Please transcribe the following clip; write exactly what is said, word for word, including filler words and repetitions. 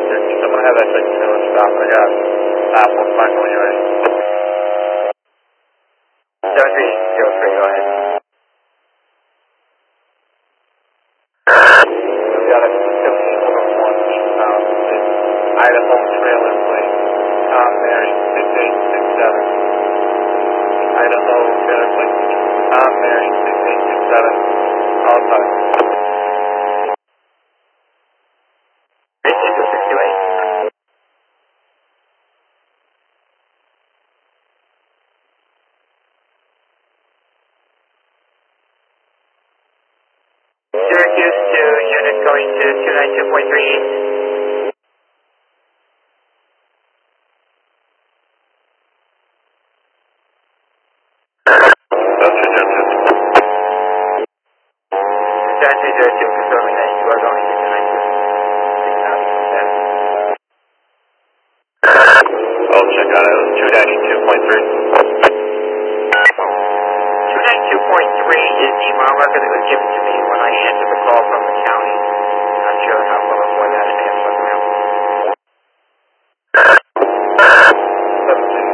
I'm gonna have that taken to and stop. I got five one five when you're ready. seven three zero three, go ahead. We've got a fifteen one one eastbound to Idaho trailer plate, Tom Mary six eight six seven. Idaho trailer plate, Tom Mary six eight six seven. All time. three six zero six two eight. Syracuse to unit going to two nine two point three east. seven three zero two confirming that you are going to two nine two. I'll check out it. two ninety-two point three. two ninety-two point three is the mile marker that was given to me when I answered the call from the county. I'm not sure how well before that it may have stuck around. seventeen